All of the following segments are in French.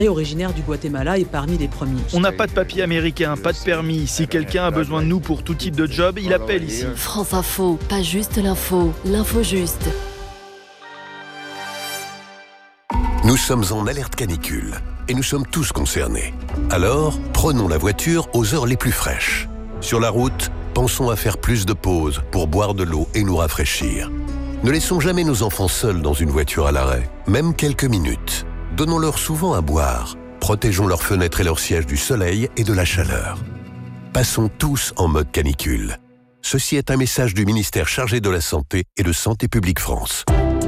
originaire du Guatemala est parmi les premiers. On n'a pas de papier américain, pas de permis. Si quelqu'un a besoin de nous pour tout type de job, il appelle ici. France Info, pas juste l'info, l'info juste. Nous sommes en alerte canicule et nous sommes tous concernés. Alors, prenons la voiture aux heures les plus fraîches. Sur la route, pensons à faire plus de pauses pour boire de l'eau et nous rafraîchir. Ne laissons jamais nos enfants seuls dans une voiture à l'arrêt, même quelques minutes. Donnons-leur souvent à boire. Protégeons leurs fenêtres et leurs sièges du soleil et de la chaleur. Passons tous en mode canicule. Ceci est un message du ministère chargé de la Santé et de Santé publique France.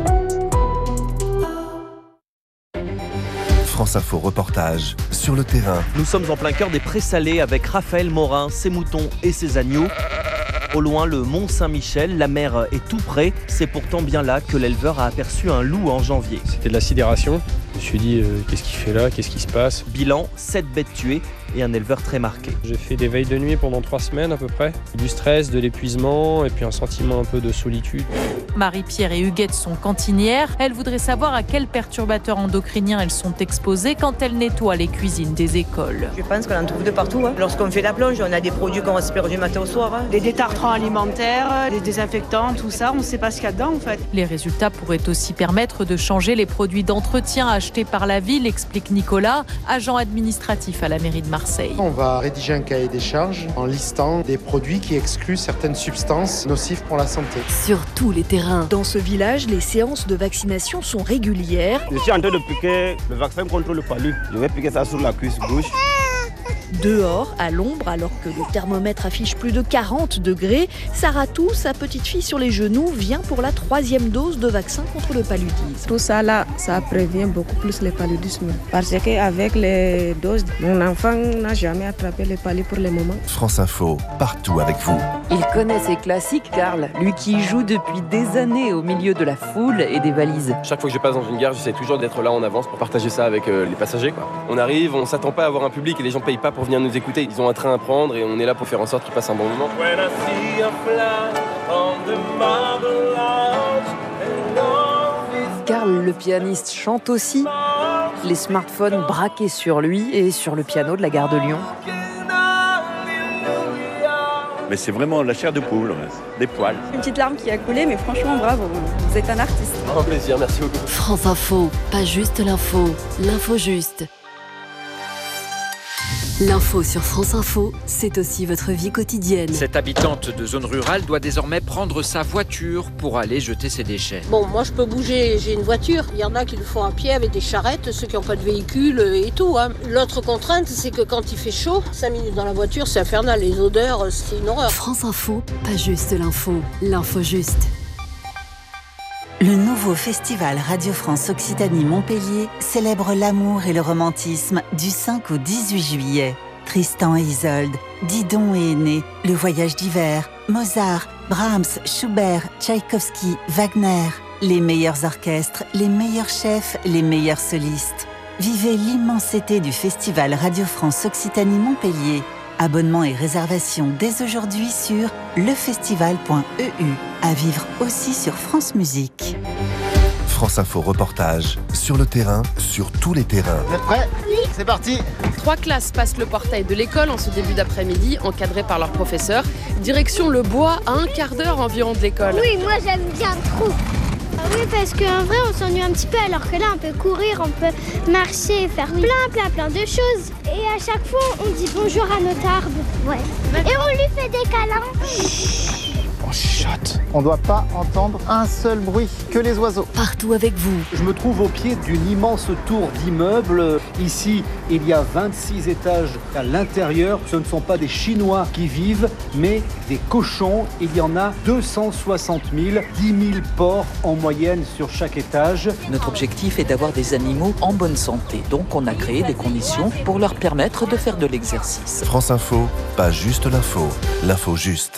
France Info reportage sur le terrain. Nous sommes en plein cœur des prés salés avec Raphaël Morin, ses moutons et ses agneaux. Au loin, le Mont Saint-Michel, la mer est tout près. C'est pourtant bien là que l'éleveur a aperçu un loup en janvier. C'était de la sidération. Je me suis dit, qu'est-ce qu'il fait là ? Qu'est-ce qui se passe ? Bilan, 7 bêtes tuées et un éleveur très marqué. J'ai fait des veilles de nuit pendant 3 semaines à peu près. Du stress, de l'épuisement et puis un sentiment un peu de solitude. Marie-Pierre et Huguette sont cantinières. Elles voudraient savoir à quels perturbateurs endocriniens elles sont exposées quand elles nettoient les cuisines des écoles. Je pense qu'on en trouve de partout. Lorsqu'on fait la plonge, on a des produits qu'on respire du matin au soir. Des détartrants alimentaires, des désinfectants, tout ça, on ne sait pas ce qu'il y a dedans en fait. Les résultats pourraient aussi permettre de changer les produits d'entretien achetés par la ville, explique Nicolas, agent administratif à la mairie de Marseille. On va rédiger un cahier des charges en listant des produits qui excluent certaines substances nocives pour la santé. Sur tous les terrains. Dans ce village, les séances de vaccination sont régulières. Je suis en train de piquer le vaccin contre le palu. Je vais piquer ça sur la cuisse gauche. Dehors, à l'ombre, alors que le thermomètre affiche plus de 40 degrés, Sarah Tou, sa petite fille sur les genoux, vient pour la 3e dose de vaccin contre le paludisme. Tout ça là, ça prévient beaucoup plus le paludisme. Parce qu'avec les doses, mon enfant n'a jamais attrapé le palud pour le moment. France Info, partout avec vous. Il connaît ses classiques, Karl, lui qui joue depuis des années au milieu de la foule et des valises. Chaque fois que je passe dans une gare, j'essaie toujours d'être là en avance pour partager ça avec les passagers, quoi. On arrive, on s'attend pas à avoir un public et les gens payent pas pour venir nous écouter. Ils ont un train à prendre et on est là pour faire en sorte qu'ils passent un bon moment. Karl, le pianiste, chante aussi. Les smartphones braqués sur lui et sur le piano de la gare de Lyon. Mais c'est vraiment la chair de poule, des poils. Une petite larme qui a coulé, mais franchement bravo, vous êtes un artiste. Un plaisir, merci beaucoup. France Info, pas juste l'info, l'info juste. L'info sur France Info, c'est aussi votre vie quotidienne. Cette habitante de zone rurale doit désormais prendre sa voiture pour aller jeter ses déchets. Bon, moi je peux bouger, j'ai une voiture. Il y en a qui le font à pied avec des charrettes, ceux qui n'ont pas de véhicule et tout. L'autre contrainte, c'est que quand il fait chaud, 5 minutes dans la voiture, c'est infernal. Les odeurs, c'est une horreur. France Info, pas juste l'info, l'info juste. Le nouveau festival Radio France Occitanie-Montpellier célèbre l'amour et le romantisme du 5 au 18 juillet. Tristan et Isolde, Didon et Aîné, Le Voyage d'hiver, Mozart, Brahms, Schubert, Tchaïkovski, Wagner. Les meilleurs orchestres, les meilleurs chefs, les meilleurs solistes. Vivez l'immensité du festival Radio France Occitanie-Montpellier. Abonnements et réservations dès aujourd'hui sur lefestival.eu. À vivre aussi sur France Musique. France Info reportage sur le terrain, sur tous les terrains. Vous êtes prêts ? Oui. C'est parti. 3 classes passent le portail de l'école en ce début d'après-midi, encadrées par leur professeur. Direction le bois, à 1/4 d'heure environ de l'école. Oui, moi j'aime bien trop. Oui, parce qu'en vrai, on s'ennuie un petit peu, alors que là, on peut courir, on peut marcher, faire plein de choses. Et à chaque fois, on dit bonjour à notre arbre. Ouais. Et on lui fait des câlins. On chuchote. On ne doit pas entendre un seul bruit, que les oiseaux. Partout avec vous. Je me trouve au pied d'une immense tour d'immeubles. Ici, il y a 26 étages à l'intérieur. Ce ne sont pas des Chinois qui vivent, mais des cochons. Il y en a 260 000, 10 000 porcs en moyenne sur chaque étage. Notre objectif est d'avoir des animaux en bonne santé. Donc on a créé des conditions pour leur permettre de faire de l'exercice. France Info, pas juste l'info, l'info juste.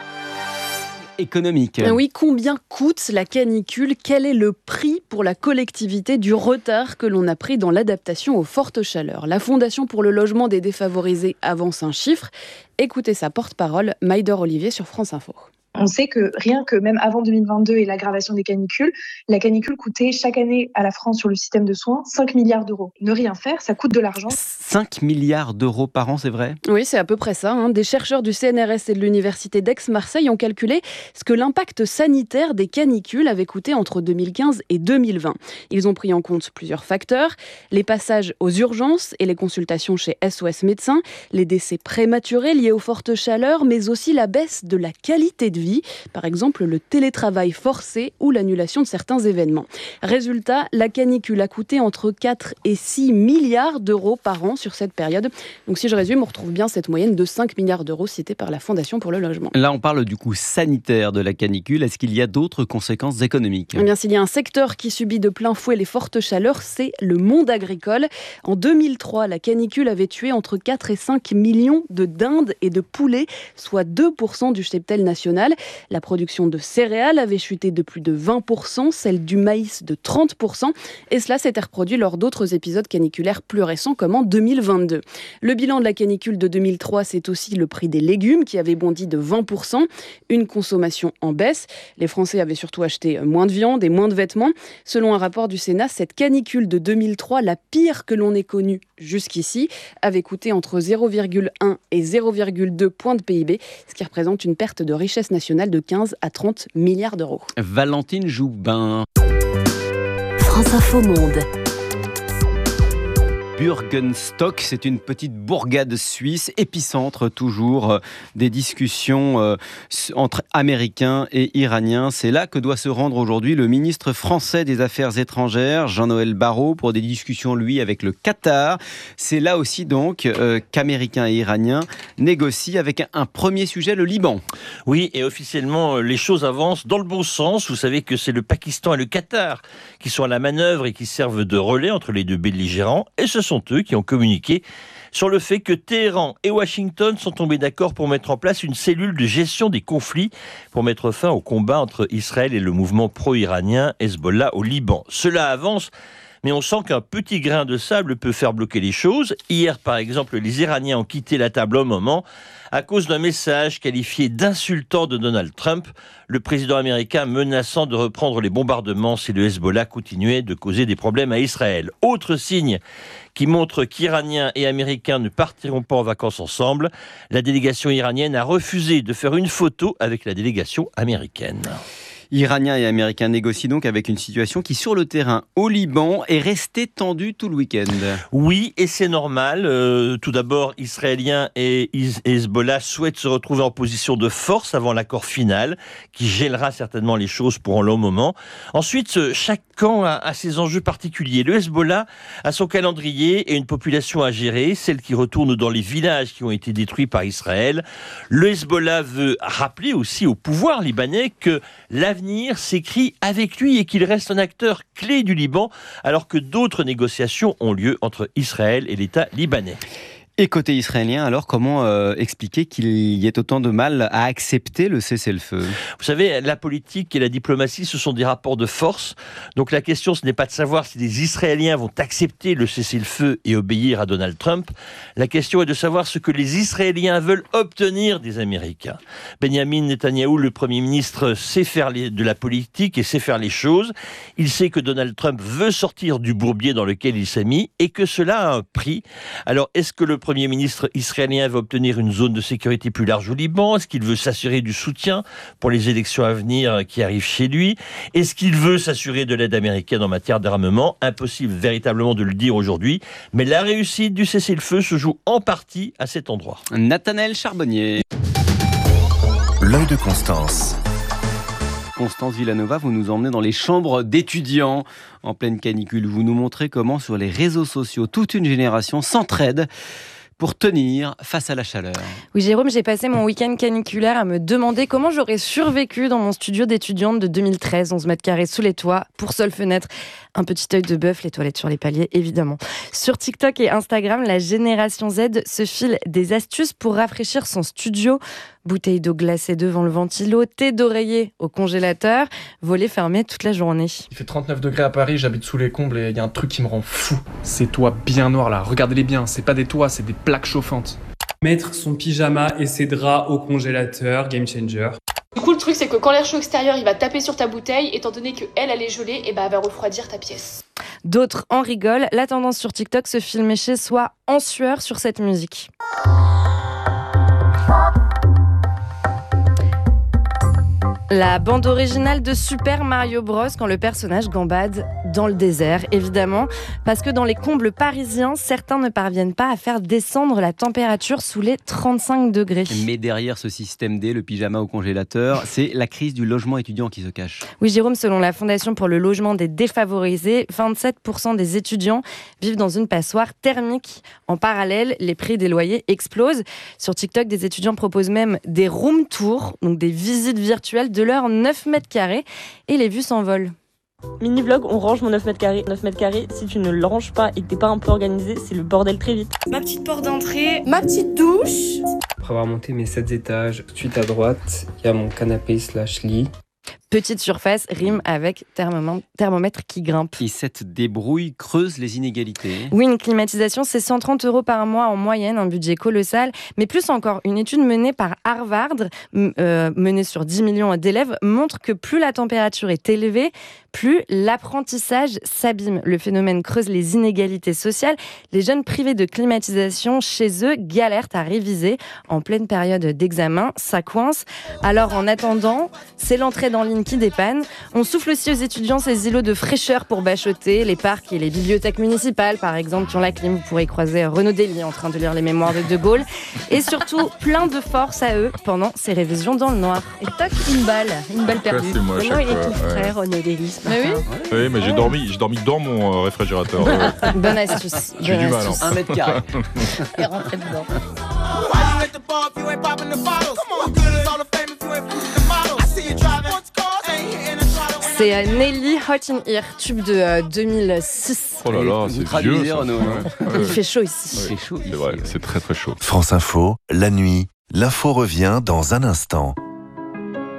Économique. Oui, combien coûte la canicule ? Quel est le prix pour la collectivité du retard que l'on a pris dans l'adaptation aux fortes chaleurs ? La Fondation pour le logement des défavorisés avance un chiffre. Écoutez sa porte-parole, Maïdor Olivier sur France Info. On sait que rien que même avant 2022 et l'aggravation des canicules, la canicule coûtait chaque année à la France sur le système de soins 5 milliards d'euros. Ne rien faire, ça coûte de l'argent. 5 milliards d'euros par an, c'est vrai ? Oui, c'est à peu près ça. Des chercheurs du CNRS et de l'Université d'Aix-Marseille ont calculé ce que l'impact sanitaire des canicules avait coûté entre 2015 et 2020. Ils ont pris en compte plusieurs facteurs, les passages aux urgences et les consultations chez SOS Médecins, les décès prématurés liés aux fortes chaleurs, mais aussi la baisse de la qualité de vie, par exemple le télétravail forcé ou l'annulation de certains événements. Résultat, la canicule a coûté entre 4 et 6 milliards d'euros par an sur cette période. Donc si je résume, on retrouve bien cette moyenne de 5 milliards d'euros citée par la Fondation pour le logement. Là, on parle du coût sanitaire de la canicule. Est-ce qu'il y a d'autres conséquences économiques ? Eh bien, s'il y a un secteur qui subit de plein fouet les fortes chaleurs, c'est le monde agricole. En 2003, la canicule avait tué entre 4 et 5 millions de dindes et de poulets, soit 2% du cheptel national. La production de céréales avait chuté de plus de 20%, celle du maïs de 30%. Et cela s'était reproduit lors d'autres épisodes caniculaires plus récents, comme en 2022. Le bilan de la canicule de 2003, c'est aussi le prix des légumes qui avait bondi de 20%. Une consommation en baisse. Les Français avaient surtout acheté moins de viande et moins de vêtements. Selon un rapport du Sénat, cette canicule de 2003, la pire que l'on ait connue jusqu'ici, avait coûté entre 0,1 et 0,2 points de PIB, ce qui représente une perte de richesse nationale de 15 à 30 milliards d'euros. Valentine Joubin. France Info Monde. Bürgenstock, c'est une petite bourgade suisse, épicentre toujours des discussions entre Américains et Iraniens. C'est là que doit se rendre aujourd'hui le ministre français des Affaires étrangères, Jean-Noël Barrot, pour des discussions, lui, avec le Qatar. C'est là aussi donc qu'Américains et Iraniens négocient avec un premier sujet, le Liban. Oui, et officiellement, les choses avancent dans le bon sens. Vous savez que c'est le Pakistan et le Qatar qui sont à la manœuvre et qui servent de relais entre les deux belligérants. Et ce sont eux qui ont communiqué sur le fait que Téhéran et Washington sont tombés d'accord pour mettre en place une cellule de gestion des conflits pour mettre fin au combat entre Israël et le mouvement pro-iranien Hezbollah au Liban. Cela avance, mais on sent qu'un petit grain de sable peut faire bloquer les choses. Hier, par exemple, les Iraniens ont quitté la table un moment à cause d'un message qualifié d'insultant de Donald Trump, le président américain menaçant de reprendre les bombardements si le Hezbollah continuait de causer des problèmes à Israël. Autre signe qui montre qu'Iraniens et Américains ne partiront pas en vacances ensemble, la délégation iranienne a refusé de faire une photo avec la délégation américaine. Iraniens et Américains négocient donc avec une situation qui, sur le terrain au Liban, est restée tendue tout le week-end. Oui, et c'est normal. Tout d'abord, Israéliens et Hezbollah souhaitent se retrouver en position de force avant l'accord final, qui gèlera certainement les choses pour un long moment. Ensuite, chaque camp a ses enjeux particuliers. Le Hezbollah a son calendrier et une population à gérer, celle qui retourne dans les villages qui ont été détruits par Israël. Le Hezbollah veut rappeler aussi au pouvoir libanais que l'avenir s'écrit avec lui et qu'il reste un acteur clé du Liban, alors que d'autres négociations ont lieu entre Israël et l'État libanais. Et côté israélien, alors comment expliquer qu'il y ait autant de mal à accepter le cessez-le-feu ? Vous savez, la politique et la diplomatie, ce sont des rapports de force. Donc la question, ce n'est pas de savoir si les Israéliens vont accepter le cessez-le-feu et obéir à Donald Trump. La question est de savoir ce que les Israéliens veulent obtenir des Américains. Benjamin Netanyahou, le Premier ministre, sait faire de la politique et sait faire les choses. Il sait que Donald Trump veut sortir du bourbier dans lequel il s'est mis et que cela a un prix. Alors, est-ce que le Premier ministre israélien veut obtenir une zone de sécurité plus large au Liban? Est-ce qu'il veut s'assurer du soutien pour les élections à venir qui arrivent chez lui? Est-ce qu'il veut s'assurer de l'aide américaine en matière d'armement? Impossible véritablement de le dire aujourd'hui, mais la réussite du cessez-le-feu se joue en partie à cet endroit. Nathanaël Charbonnier. L'œil de Constance. Constance Villanova, vous nous emmenez dans les chambres d'étudiants en pleine canicule. Vous nous montrez comment sur les réseaux sociaux, toute une génération s'entraide pour tenir face à la chaleur. Oui, Jérôme, j'ai passé mon week-end caniculaire à me demander comment j'aurais survécu dans mon studio d'étudiante de 2013, 11 mètres carrés sous les toits, pour seule fenêtre, un petit œil de bœuf, les toilettes sur les paliers, évidemment. Sur TikTok et Instagram, la génération Z se file des astuces pour rafraîchir son studio. Bouteille d'eau glacée devant le ventilo, thé d'oreiller au congélateur, volet fermé toute la journée. Il fait 39 degrés à Paris, j'habite sous les combles et il y a un truc qui me rend fou. Ces toits bien noirs là, regardez-les bien, c'est pas des toits, c'est des plaques chauffantes. Mettre son pyjama et ses draps au congélateur, game changer. Du coup, le truc, c'est que quand l'air chaud extérieur, il va taper sur ta bouteille, étant donné qu'elle est gelée, et elle va refroidir ta pièce. D'autres en rigolent. La tendance sur TikTok, se filmer chez soi en sueur sur cette musique. La bande originale de Super Mario Bros quand le personnage gambade dans le désert, évidemment, parce que dans les combles parisiens, certains ne parviennent pas à faire descendre la température sous les 35 degrés. Mais derrière ce système D, le pyjama au congélateur, c'est la crise du logement étudiant qui se cache. Oui, Jérôme, selon la Fondation pour le logement des défavorisés, 27% des étudiants vivent dans une passoire thermique. En parallèle, les prix des loyers explosent. Sur TikTok, des étudiants proposent même des room tours, donc des visites virtuelles de leurs 9 mètres carrés, et les vues s'envolent. Mini-vlog, on range mon 9 mètres carrés. 9 mètres carrés, si tu ne le ranges pas et que t'es pas un peu organisé, c'est le bordel très vite. Ma petite porte d'entrée, ma petite douche. Après avoir monté mes 7 étages, suite à droite, il y a mon canapé/lit. Petite surface rime avec thermomètre qui grimpe. Et cette débrouille creuse les inégalités. Oui, une climatisation, c'est 130 € par mois en moyenne, un budget colossal. Mais plus encore, une étude menée par Harvard, menée sur 10 millions d'élèves, montre que plus la température est élevée, plus l'apprentissage s'abîme. Le phénomène creuse les inégalités sociales. Les jeunes privés de climatisation chez eux galèrent à réviser en pleine période d'examen. Ça coince. Alors en attendant, c'est l'entrée dans ligne qui dépanne. On souffle aussi aux étudiants ces îlots de fraîcheur pour bachoter. Les parcs et les bibliothèques municipales, par exemple, qui ont la clim. Vous pourrez croiser Renaud Dely en train de lire les mémoires de Gaulle. Et surtout, plein de force à eux pendant ces révisions dans le noir. Et toc, une balle perdue. C'est moi, Maintenant, il est tout frais, Renaud Dely. Mais oui. Oui, mais j'ai dormi dans mon réfrigérateur. Bonne astuce. J'ai du mal. 1 mètre carré. Et rentrer dedans. C'est Nelly, Hot in Here, tube de 2006. Oh là là, c'est vieux ça. Il fait chaud ici. Ouais, c'est vrai, c'est très très chaud. France Info, la nuit, l'info revient dans un instant.